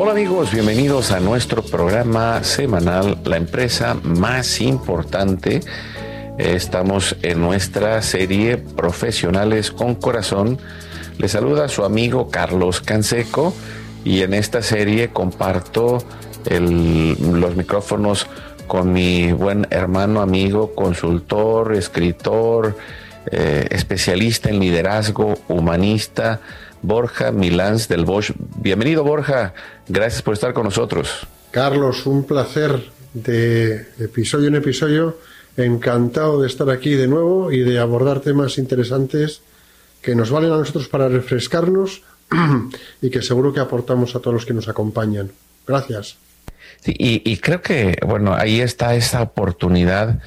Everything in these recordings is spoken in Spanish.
Hola amigos, bienvenidos a nuestro programa semanal, La Empresa Más Importante. Estamos en nuestra serie Profesionales con Corazón. Les saluda su amigo Carlos Canseco y en esta serie comparto los micrófonos con mi buen hermano, amigo, consultor, escritor, especialista en liderazgo, humanista, Borja Milans del Bosch. Bienvenido, Borja. Gracias por estar con nosotros. Carlos, un placer de episodio en episodio. Encantado de estar aquí de nuevo y de abordar temas interesantes que nos valen a nosotros para refrescarnos y que seguro que aportamos a todos los que nos acompañan. Gracias. Sí, y creo que, bueno, ahí está esa oportunidad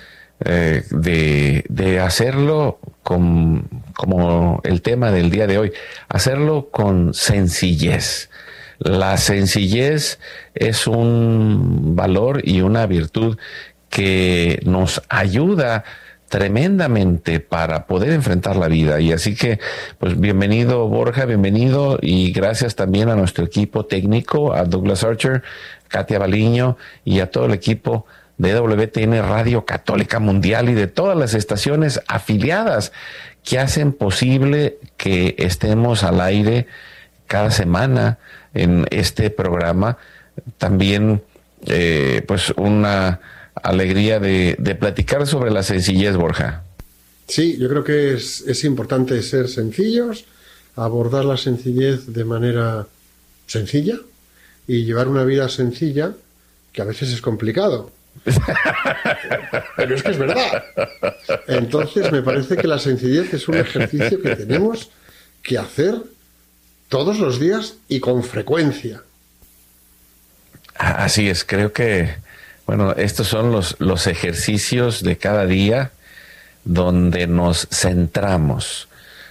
de hacerlo como el tema del día de hoy, hacerlo con sencillez. La sencillez es un valor y una virtud que nos ayuda tremendamente para poder enfrentar la vida. Y así que, pues bienvenido Borja, bienvenido, y gracias también a nuestro equipo técnico, a Douglas Archer, Katia Baliño y a todo el equipo de WTN Radio Católica Mundial y de todas las estaciones afiliadas que hacen posible que estemos al aire cada semana en este programa. También pues una alegría de platicar sobre la sencillez, Borja. Sí, yo creo que es importante ser sencillos, abordar la sencillez de manera sencilla y llevar una vida sencilla, que a veces es complicado. Pero es que es verdad. Entonces me parece que la sencillez es un ejercicio que tenemos que hacer todos los días y con frecuencia. Así es, creo que, bueno, estos son los ejercicios de cada día donde nos centramos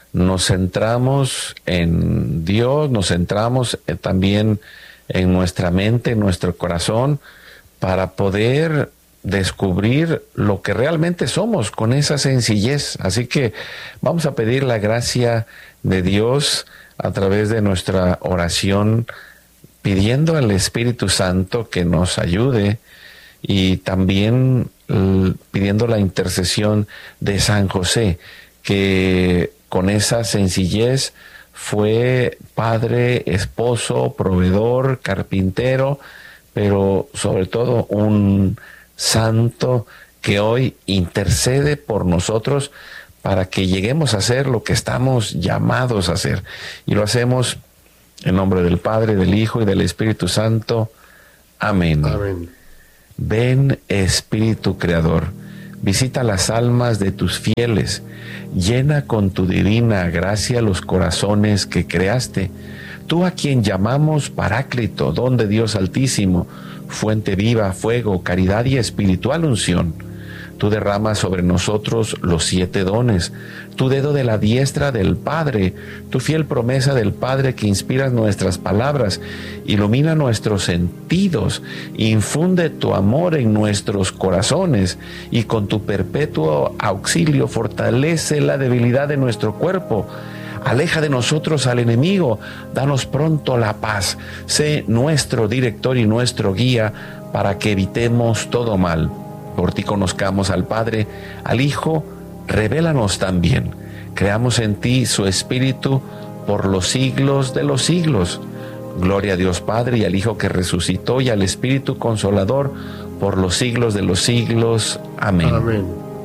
en Dios, nos centramos también en nuestra mente, en nuestro corazón, para poder descubrir lo que realmente somos con esa sencillez. Así que vamos a pedir la gracia de Dios a través de nuestra oración, pidiendo al Espíritu Santo que nos ayude y también pidiendo la intercesión de San José, que con esa sencillez fue padre, esposo, proveedor, carpintero, pero sobre todo un santo que hoy intercede por nosotros para que lleguemos a ser lo que estamos llamados a ser. Y lo hacemos en nombre del Padre, del Hijo y del Espíritu Santo. Amén. Amén. Ven, Espíritu Creador, visita las almas de tus fieles, llena con tu divina gracia los corazones que creaste. Tú a quien llamamos Paráclito, don de Dios Altísimo, fuente viva, fuego, caridad y espiritual unción. Tú derramas sobre nosotros los 7 dones, tu dedo de la diestra del Padre, tu fiel promesa del Padre que inspira nuestras palabras, ilumina nuestros sentidos, infunde tu amor en nuestros corazones y con tu perpetuo auxilio fortalece la debilidad de nuestro cuerpo. Aleja de nosotros al enemigo, danos pronto la paz, sé nuestro director y nuestro guía para que evitemos todo mal. Por ti conozcamos al Padre, al Hijo, revélanos también. Creamos en ti su Espíritu por los siglos de los siglos. Gloria a Dios Padre y al Hijo que resucitó y al Espíritu Consolador por los siglos de los siglos. Amén. Amén.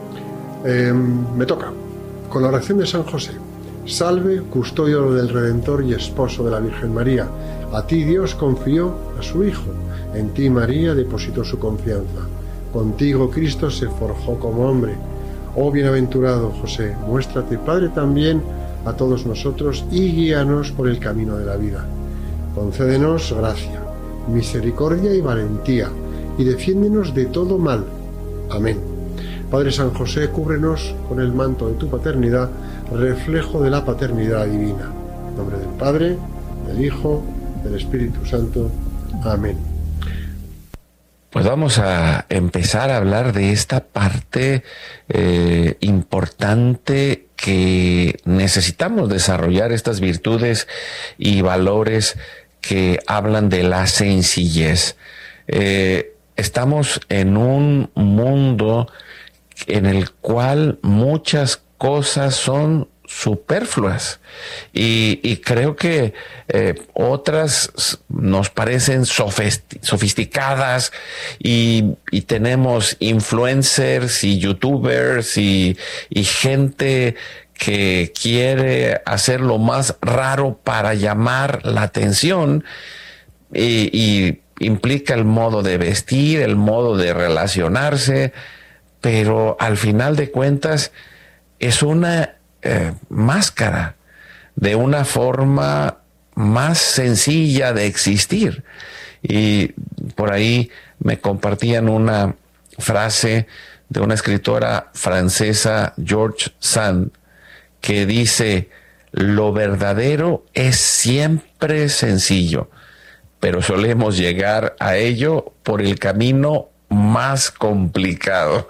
Me toca, con la oración de San José. Salve, custodio del Redentor y esposo de la Virgen María. A ti Dios confió a su Hijo. En ti María depositó su confianza. Contigo Cristo se forjó como hombre. Oh bienaventurado José, muéstrate Padre también a todos nosotros y guíanos por el camino de la vida. Concédenos gracia, misericordia y valentía, y defiéndenos de todo mal. Amén. Padre San José, cúbrenos con el manto de tu paternidad, reflejo de la paternidad divina. En nombre del Padre, del Hijo, del Espíritu Santo. Amén. Pues vamos a empezar a hablar de esta parte importante que necesitamos desarrollar, estas virtudes y valores que hablan de la sencillez. Estamos en un mundo en el cual muchas cosas son superfluas y creo que otras nos parecen sofisticadas y tenemos influencers y youtubers y gente que quiere hacer lo más raro para llamar la atención y implica el modo de vestir, el modo de relacionarse, pero al final de cuentas es una máscara de una forma más sencilla de existir. Y por ahí me compartían una frase de una escritora francesa, George Sand, que dice: lo verdadero es siempre sencillo, pero solemos llegar a ello por el camino más complicado.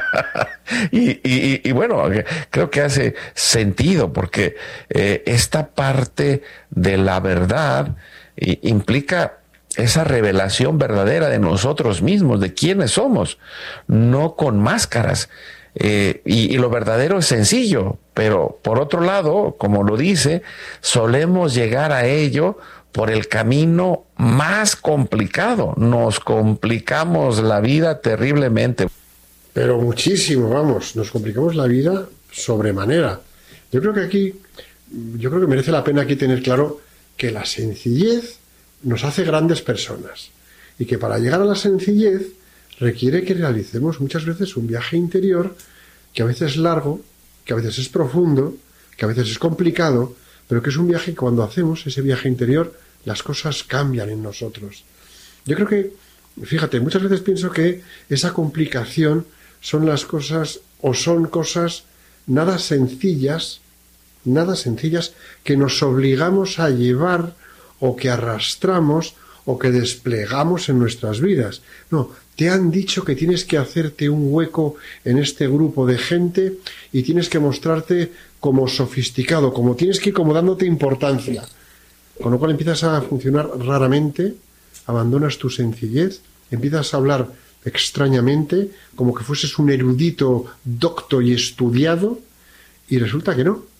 y bueno, creo que hace sentido porque esta parte de la verdad implica esa revelación verdadera de nosotros mismos, de quiénes somos, no con máscaras. Y lo verdadero es sencillo, pero por otro lado, como lo dice, solemos llegar a ello por el camino más complicado. Nos complicamos la vida terriblemente. Pero muchísimo, vamos, nos complicamos la vida sobremanera. Yo creo que merece la pena aquí tener claro que la sencillez nos hace grandes personas y que para llegar a la sencillez requiere que realicemos muchas veces un viaje interior que a veces es largo, que a veces es profundo, que a veces es complicado, pero que es un viaje que cuando hacemos ese viaje interior las cosas cambian en nosotros. Yo creo que, fíjate, muchas veces pienso que esa complicación son las cosas o son cosas nada sencillas que nos obligamos a llevar o que arrastramos o que desplegamos en nuestras vidas. No, te han dicho que tienes que hacerte un hueco en este grupo de gente y tienes que mostrarte como sofisticado, como tienes que ir como dándote importancia. Con lo cual empiezas a funcionar raramente, abandonas tu sencillez, empiezas a hablar extrañamente, como que fueses un erudito docto y estudiado, y resulta que no.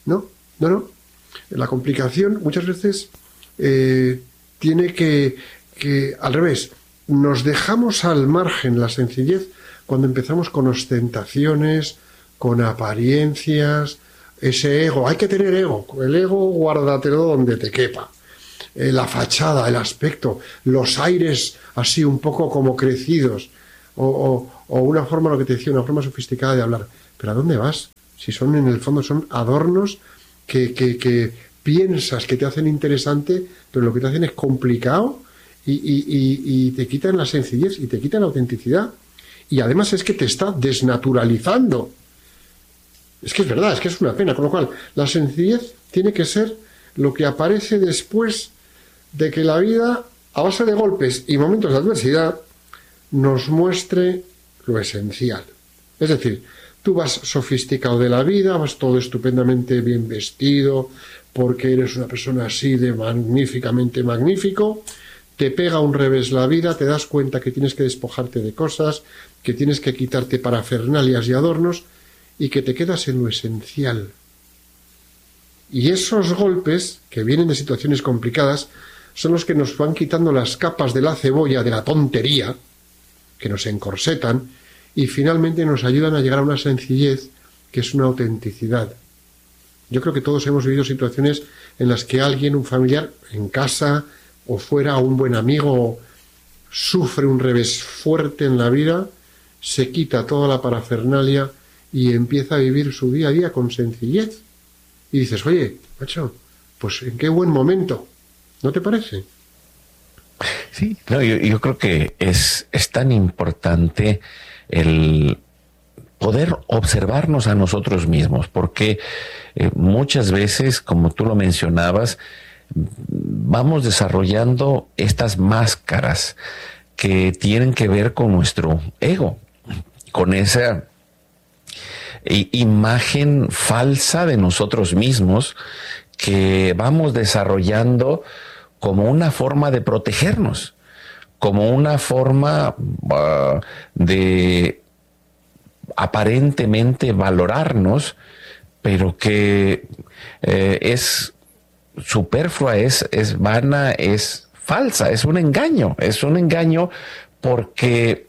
La complicación muchas veces tiene que al revés, nos dejamos al margen la sencillez cuando empezamos con ostentaciones, con apariencias, ese ego. Hay que tener ego, el ego guárdatelo donde te quepa. La fachada, el aspecto, los aires así un poco como crecidos, o una forma, lo que te decía, una forma sofisticada de hablar. ¿Pero a dónde vas? Si son, en el fondo, son adornos que piensas que te hacen interesante, pero lo que te hacen es complicado y te quitan la sencillez y te quitan la autenticidad. Y además es que te está desnaturalizando. Es que es verdad, es que es una pena. Con lo cual, la sencillez tiene que ser lo que aparece después de que la vida, a base de golpes y momentos de adversidad, nos muestre lo esencial. Es decir, tú vas sofisticado de la vida, vas todo estupendamente bien vestido, porque eres una persona así de magníficamente magnífico, te pega un revés la vida, te das cuenta que tienes que despojarte de cosas, que tienes que quitarte parafernalias y adornos, y que te quedas en lo esencial. Y esos golpes, que vienen de situaciones complicadas, son los que nos van quitando las capas de la cebolla, de la tontería, que nos encorsetan, y finalmente nos ayudan a llegar a una sencillez que es una autenticidad. Yo creo que todos hemos vivido situaciones en las que alguien, un familiar, en casa o fuera, un buen amigo, sufre un revés fuerte en la vida, se quita toda la parafernalia y empieza a vivir su día a día con sencillez. Y dices, oye, macho, pues en qué buen momento, ¿no te parece? Sí, no, yo creo que es tan importante el poder observarnos a nosotros mismos, porque muchas veces, como tú lo mencionabas, vamos desarrollando estas máscaras que tienen que ver con nuestro ego, con esa imagen falsa de nosotros mismos que vamos desarrollando como una forma de protegernos, como una forma de aparentemente valorarnos, pero que es superflua, es vana, es falsa, es un engaño porque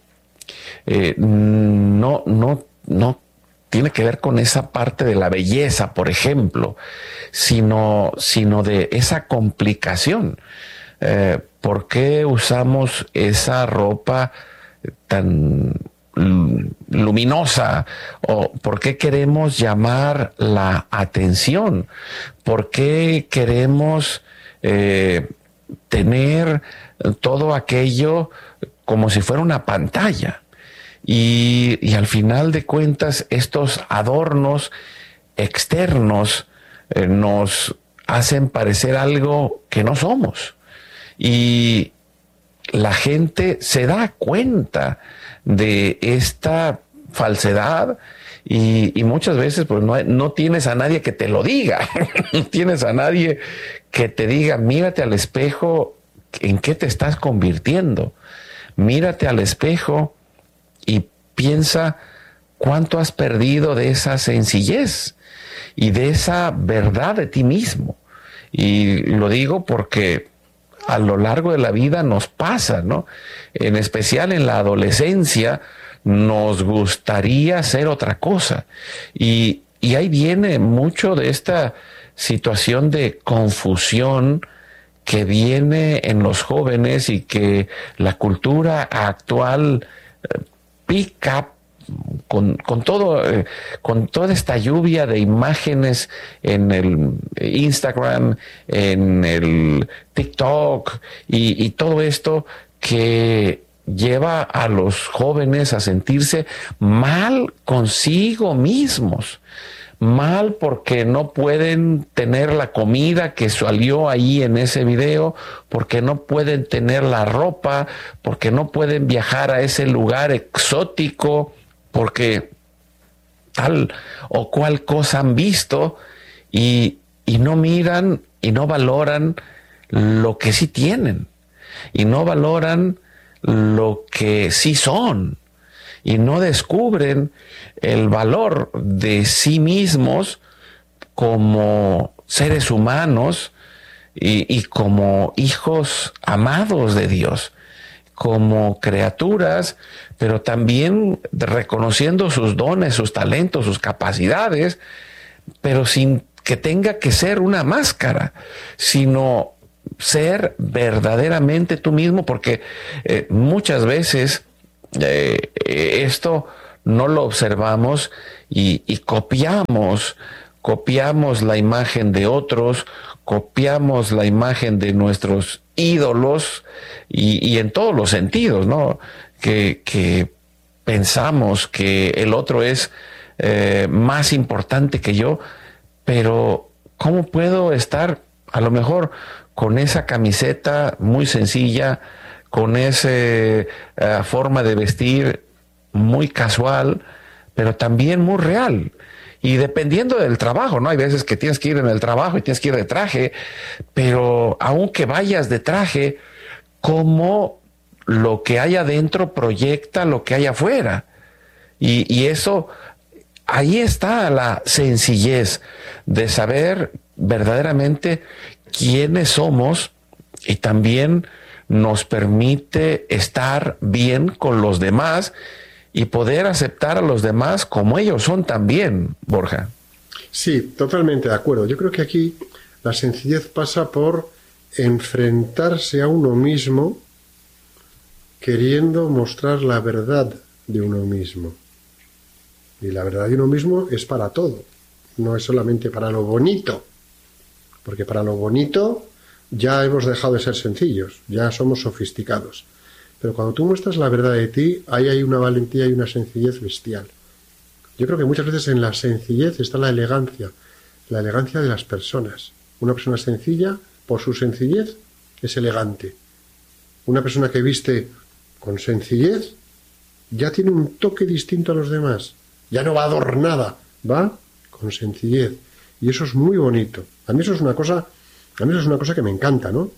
no tiene que ver con esa parte de la belleza, por ejemplo, sino de esa complicación. ¿Por qué usamos esa ropa tan luminosa? ¿O por qué queremos llamar la atención? ¿Por qué queremos tener todo aquello como si fuera una pantalla? Y al final de cuentas, estos adornos externos nos hacen parecer algo que no somos. Y la gente se da cuenta de esta falsedad y muchas veces pues no tienes a nadie que te lo diga. No tienes a nadie que te diga, mírate al espejo, ¿en qué te estás convirtiendo? Mírate al espejo y piensa cuánto has perdido de esa sencillez y de esa verdad de ti mismo. Y lo digo porque a lo largo de la vida nos pasa, ¿no? En especial en la adolescencia nos gustaría ser otra cosa. Y ahí viene mucho de esta situación de confusión que viene en los jóvenes y que la cultura actual pica con toda esta lluvia de imágenes en el Instagram, en el TikTok y todo esto que lleva a los jóvenes a sentirse mal consigo mismos. Mal porque no pueden tener la comida que salió ahí en ese video, porque no pueden tener la ropa, porque no pueden viajar a ese lugar exótico, porque tal o cual cosa han visto y no miran y no valoran lo que sí tienen y no valoran lo que sí son y no descubren el valor de sí mismos como seres humanos y como hijos amados de Dios, como criaturas, pero también reconociendo sus dones, sus talentos, sus capacidades, pero sin que tenga que ser una máscara, sino ser verdaderamente tú mismo, porque muchas veces esto no lo observamos y copiamos la imagen de otros, copiamos la imagen de nuestros ídolos y en todos los sentidos, ¿no? Que pensamos que el otro es más importante que yo, pero ¿cómo puedo estar a lo mejor con esa camiseta muy sencilla, con esa forma de vestir muy casual, pero también muy real? Y dependiendo del trabajo, ¿no? Hay veces que tienes que ir en el trabajo y tienes que ir de traje, pero aunque vayas de traje, ¿cómo lo que hay adentro proyecta lo que hay afuera? Y eso, ahí está la sencillez de saber verdaderamente quiénes somos y también nos permite estar bien con los demás y poder aceptar a los demás como ellos son también, Borja. Sí, totalmente de acuerdo. Yo creo que aquí la sencillez pasa por enfrentarse a uno mismo queriendo mostrar la verdad de uno mismo. Y la verdad de uno mismo es para todo, no es solamente para lo bonito, porque para lo bonito ya hemos dejado de ser sencillos, ya somos sofisticados. Pero cuando tú muestras la verdad de ti, ahí hay una valentía y una sencillez bestial. Yo creo que muchas veces en la sencillez está la elegancia de las personas. Una persona sencilla, por su sencillez, es elegante. Una persona que viste con sencillez ya tiene un toque distinto a los demás. Ya no va adornada, va con sencillez. Y eso es muy bonito. A mí eso es una cosa que me encanta, ¿no?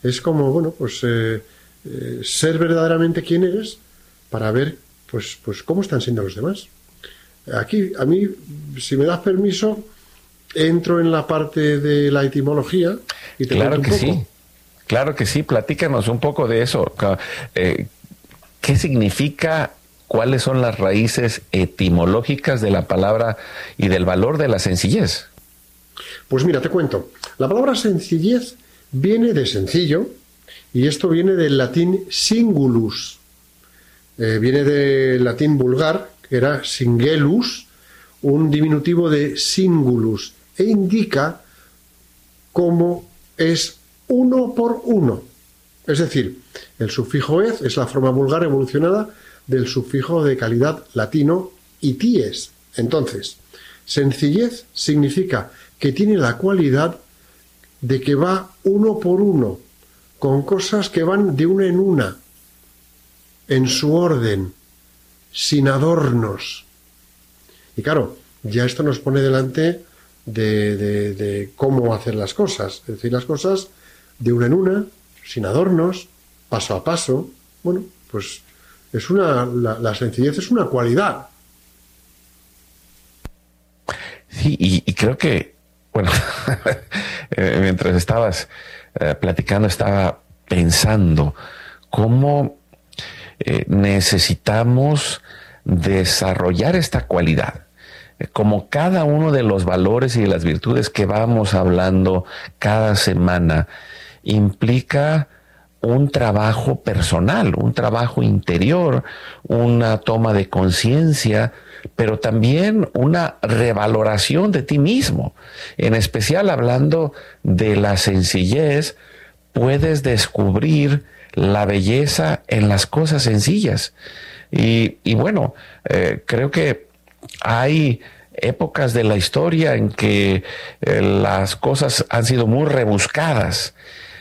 Es como, bueno, pues ser verdaderamente quien eres para ver, pues cómo están siendo los demás. Aquí, a mí, si me das permiso, entro en la parte de la etimología y te Claro cuento que un poco. sí, claro que sí. Platícanos un poco de eso. ¿Qué significa? ¿Cuáles son las raíces etimológicas de la palabra y del valor de la sencillez? Pues mira, te cuento. La palabra sencillez viene de sencillo, y esto viene del latín singulus. Viene del latín vulgar, que era singulus, un diminutivo de singulus, e indica cómo es uno por uno. Es decir, el sufijo ez es la forma vulgar evolucionada del sufijo de calidad latino ities. Entonces, sencillez significa que tiene la cualidad de que va uno por uno, con cosas que van de una en una, en su orden, sin adornos. Y claro, ya esto nos pone delante de cómo hacer las cosas. Es decir, las cosas de una en una, sin adornos, paso a paso. Bueno, pues es la sencillez es una cualidad. Sí, y creo que, bueno, mientras estabas platicando, estaba pensando cómo necesitamos desarrollar esta cualidad. Como cada uno de los valores y de las virtudes que vamos hablando cada semana implica un trabajo personal, un trabajo interior, una toma de conciencia, pero también una revaloración de ti mismo. En especial hablando de la sencillez, puedes descubrir la belleza en las cosas sencillas. Y bueno, creo que hay épocas de la historia en que las cosas han sido muy rebuscadas,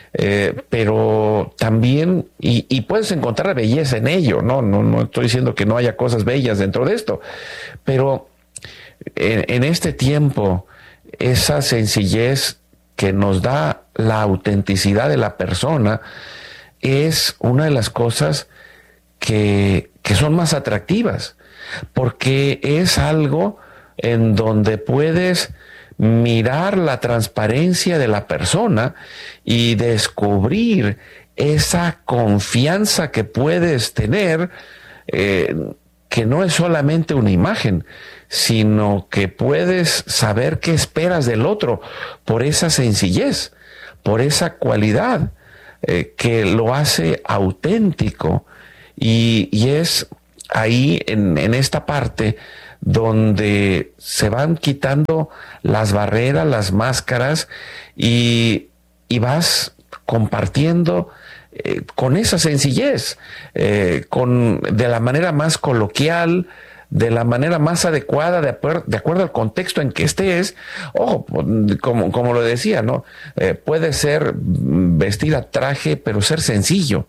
pero también, y puedes encontrar belleza en ello, no estoy diciendo que no haya cosas bellas dentro de esto, pero en este tiempo, esa sencillez que nos da la autenticidad de la persona es una de las cosas que son más atractivas, porque es algo en donde puedes mirar la transparencia de la persona y descubrir esa confianza que puedes tener, que no es solamente una imagen, sino que puedes saber qué esperas del otro por esa sencillez, por esa cualidad que lo hace auténtico. Y es ahí en esta parte donde se van quitando las barreras, las máscaras, y vas compartiendo con esa sencillez, de la manera más coloquial, de la manera más adecuada, de acuerdo al contexto en que estés. Ojo, como lo decía, ¿no? Puede ser vestir a traje, pero ser sencillo.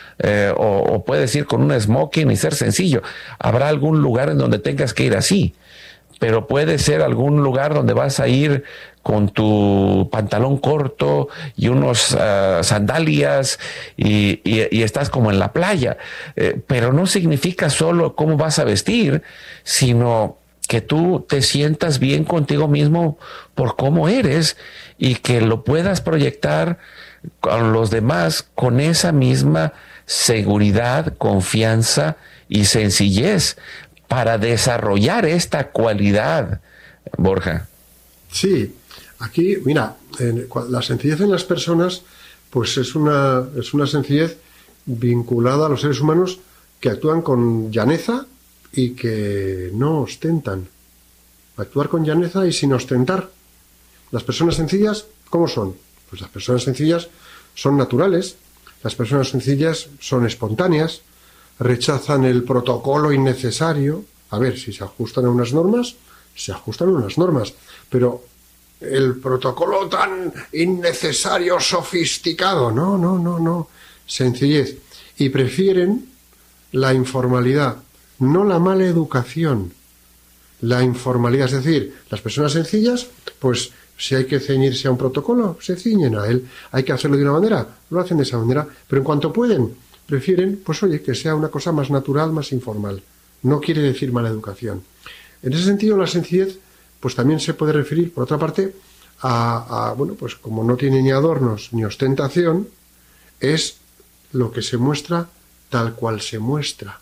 O puedes ir con un smoking y ser sencillo. Habrá algún lugar en donde tengas que ir así, pero puede ser algún lugar donde vas a ir con tu pantalón corto y unos sandalias y estás como en la playa, pero no significa solo cómo vas a vestir, sino que tú te sientas bien contigo mismo por cómo eres y que lo puedas proyectar con los demás con esa misma seguridad, confianza y sencillez para desarrollar esta cualidad, Borja. Sí, aquí, mira, la sencillez en las personas, pues es una sencillez vinculada a los seres humanos que actúan con llaneza y que no ostentan. Actuar con llaneza y sin ostentar. Las personas sencillas, ¿cómo son? Pues las personas sencillas son naturales, las personas sencillas son espontáneas, rechazan el protocolo innecesario. A ver, si se ajustan a unas normas, se ajustan a unas normas, pero el protocolo tan innecesario, sofisticado, no, sencillez. Y prefieren la informalidad, no la mala educación, la informalidad. Es decir, las personas sencillas, pues Si hay que ceñirse a un protocolo, se ciñen a él. Hay que hacerlo de una manera, lo hacen de esa manera. Pero en cuanto pueden, prefieren, pues oye, que sea una cosa más natural, más informal. No quiere decir mala educación. En ese sentido, la sencillez, pues también se puede referir, por otra parte, bueno, pues como no tiene ni adornos ni ostentación, es lo que se muestra tal cual se muestra.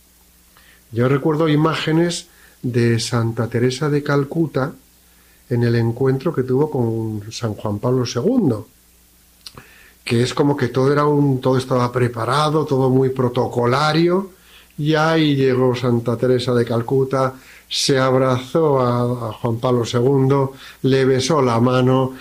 Yo recuerdo imágenes de Santa Teresa de Calcuta en el encuentro que tuvo con San Juan Pablo II, que es como que todo estaba preparado, todo muy protocolario, y ahí llegó Santa Teresa de Calcuta, se abrazó a Juan Pablo II, le besó la mano,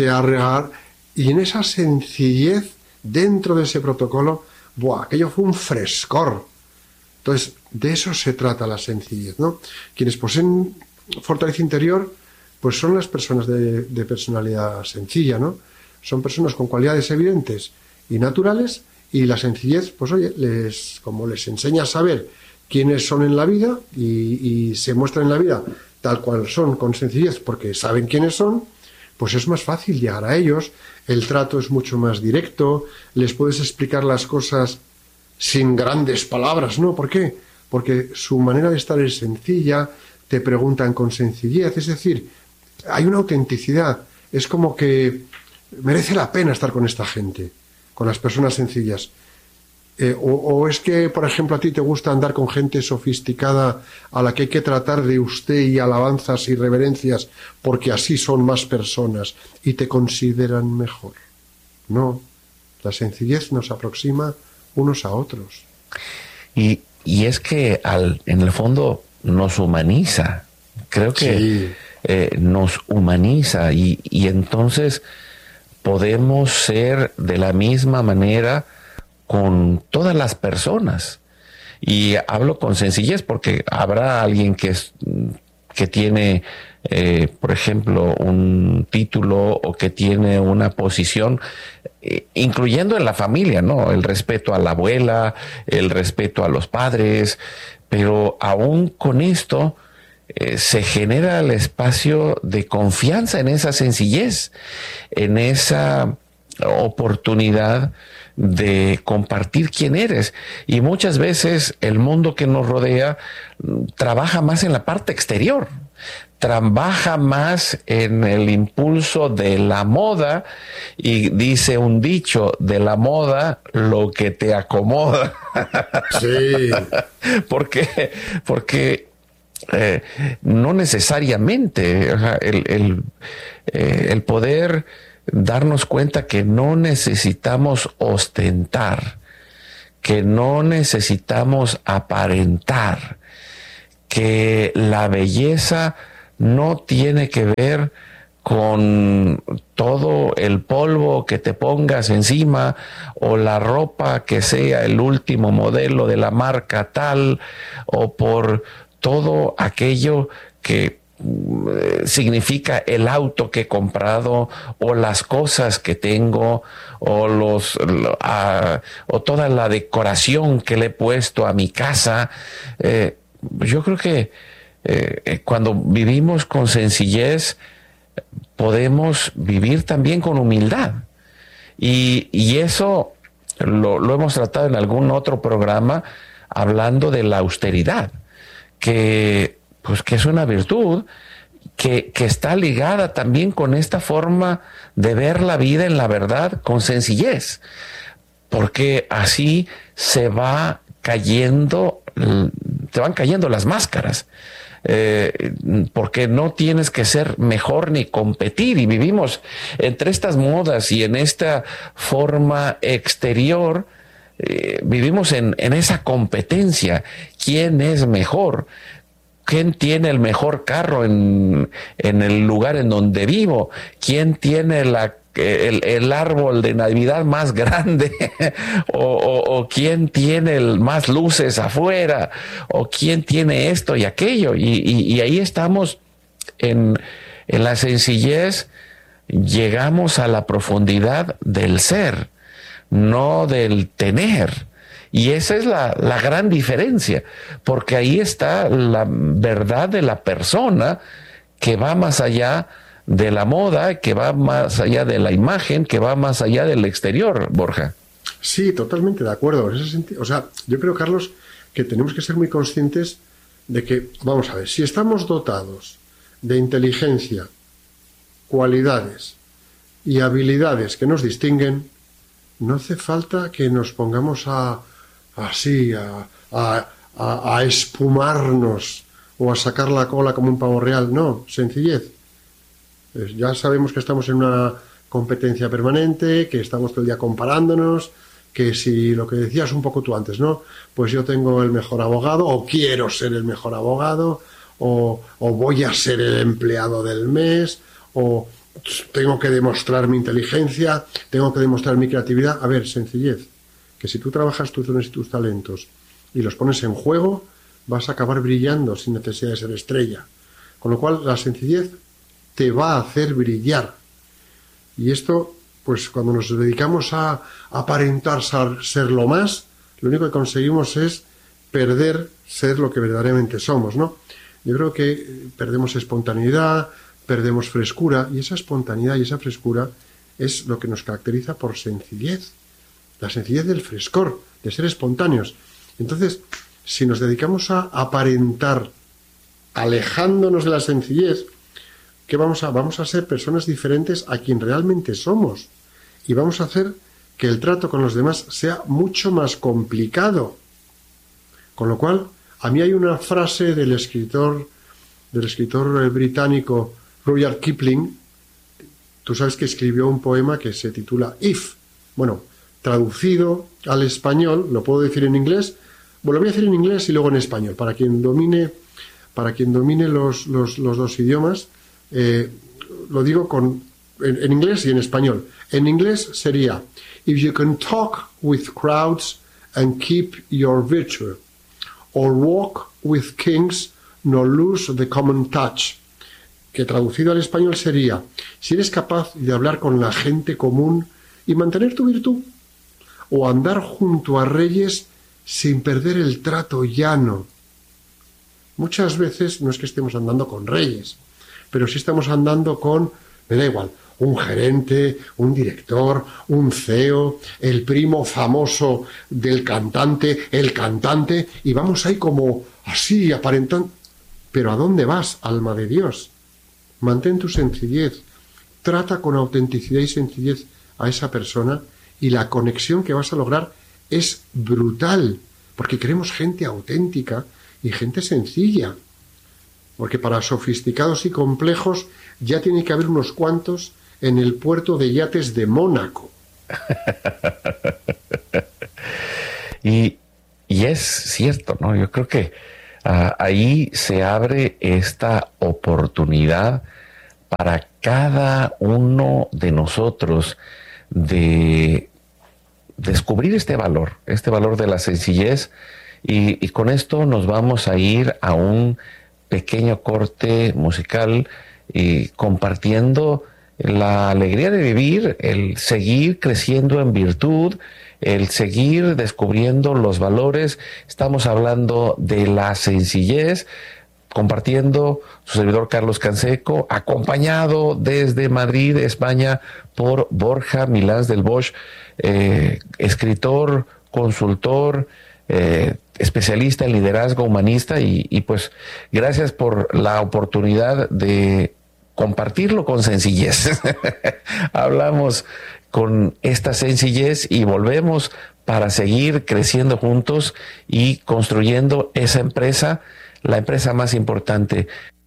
y en esa sencillez, dentro de ese protocolo, ¡buah! Aquello fue un frescor. Entonces, de eso se trata la sencillez, ¿no? Quienes poseen fortaleza interior, pues son las personas de personalidad sencilla, ¿no? Son personas con cualidades evidentes y naturales, y la sencillez, pues oye, como les enseña a saber quiénes son en la vida y se muestran en la vida tal cual son, con sencillez, porque saben quiénes son, pues es más fácil llegar a ellos, el trato es mucho más directo, les puedes explicar las cosas sin grandes palabras, ¿no? ¿Por qué? Porque su manera de estar es sencilla, te preguntan con sencillez, es decir, hay una autenticidad, es como que merece la pena estar con esta gente, con las personas sencillas. O es que, por ejemplo, a ti te gusta andar con gente sofisticada a la que hay que tratar de usted y alabanzas y reverencias porque así son más personas y te consideran mejor. No, la sencillez nos aproxima unos a otros. Y es que en el fondo nos humaniza, creo que sí. Nos humaniza y entonces podemos ser de la misma manera con todas las personas. Y hablo con sencillez porque habrá alguien que tiene, por ejemplo, un título o que tiene una posición, incluyendo en la familia, ¿no? El respeto a la abuela, el respeto a los padres, pero aún con esto se genera el espacio de confianza en esa sencillez, en esa oportunidad de compartir quién eres. Y muchas veces el mundo que nos rodea trabaja más en la parte exterior, trabaja más en el impulso de la moda, y dice un dicho, de la moda lo que te acomoda. Sí. Porque no necesariamente el poder darnos cuenta que no necesitamos ostentar, que no necesitamos aparentar, que la belleza no tiene que ver con todo el polvo que te pongas encima o la ropa que sea el último modelo de la marca tal, o por todo aquello que significa el auto que he comprado o las cosas que tengo o toda la decoración que le he puesto a mi casa. Yo creo que cuando vivimos con sencillez podemos vivir también con humildad, y eso lo hemos tratado en algún otro programa, hablando de la austeridad, que es una virtud que está ligada también con esta forma de ver la vida en la verdad con sencillez, porque así te van cayendo las máscaras, porque no tienes que ser mejor ni competir, y vivimos entre estas modas y en esta forma exterior. Vivimos en esa competencia. ¿Quién es mejor? ¿Quién tiene el mejor carro en el lugar en donde vivo? ¿Quién tiene el árbol de Navidad más grande? o quién tiene más luces afuera? ¿O quién tiene esto y aquello? Y ahí estamos en la sencillez. Llegamos a la profundidad del ser, no del tener. Y esa es la gran diferencia, porque ahí está la verdad de la persona, que va más allá de la moda, que va más allá de la imagen, que va más allá del exterior, Borja. Sí, totalmente de acuerdo. En ese sentido, o sea, yo creo, Carlos, que tenemos que ser muy conscientes de que, vamos a ver, si estamos dotados de inteligencia, cualidades y habilidades que nos distinguen, no hace falta que nos pongamos a espumarnos o a sacar la cola como un pavo real. No, sencillez. Ya sabemos que estamos en una competencia permanente, que estamos todo el día comparándonos, que si lo que decías un poco tú antes, ¿no? Pues yo tengo el mejor abogado, o quiero ser el mejor abogado, o voy a ser el empleado del mes, o tengo que demostrar mi inteligencia, tengo que demostrar mi creatividad. A ver, sencillez, que si tú trabajas tus dones y tus talentos y los pones en juego, vas a acabar brillando sin necesidad de ser estrella. Con lo cual, la sencillez te va a hacer brillar. Y esto, pues cuando nos dedicamos a aparentar ser lo más, lo único que conseguimos es perder ser lo que verdaderamente somos, ¿no? Yo creo que perdemos espontaneidad, perdemos frescura, y esa espontaneidad y esa frescura es lo que nos caracteriza por sencillez, la sencillez del frescor, de ser espontáneos. Entonces, si nos dedicamos a aparentar alejándonos de la sencillez, ¿qué vamos a ser personas diferentes a quien realmente somos, y vamos a hacer que el trato con los demás sea mucho más complicado. Con lo cual, a mí hay una frase del escritor británico Rudyard Kipling. Tú sabes que escribió un poema que se titula If. Bueno, traducido al español, lo puedo decir en inglés. Bueno, lo voy a decir en inglés y luego en español, para quien domine los dos idiomas. Lo digo en inglés y en español. En inglés sería: If you can talk with crowds and keep your virtue, or walk with kings, no lose the common touch. Que traducido al español sería: si eres capaz de hablar con la gente común y mantener tu virtud, o andar junto a reyes sin perder el trato llano. Muchas veces no es que estemos andando con reyes, pero sí estamos andando con, me da igual, un gerente, un director, un CEO, el primo famoso del cantante, el cantante, y vamos ahí como así, aparentando. Pero ¿a dónde vas, alma de Dios? Mantén tu sencillez, trata con autenticidad y sencillez a esa persona, y la conexión que vas a lograr es brutal, porque queremos gente auténtica y gente sencilla. Porque para sofisticados y complejos ya tiene que haber unos cuantos en el puerto de yates de Mónaco. Y es cierto, ¿no? Yo creo que ahí se abre esta oportunidad para cada uno de nosotros de descubrir este valor de la sencillez, y con esto nos vamos a ir a un pequeño corte musical, y compartiendo la alegría de vivir, el seguir creciendo en virtud, el seguir descubriendo los valores. Estamos hablando de la sencillez, compartiendo su servidor Carlos Canseco, acompañado desde Madrid, España, por Borja Milans del Bosch, escritor, consultor, especialista en liderazgo humanista, y pues gracias por la oportunidad de compartirlo con sencillez. Hablamos con esta sencillez y volvemos para seguir creciendo juntos y construyendo esa empresa, la empresa más importante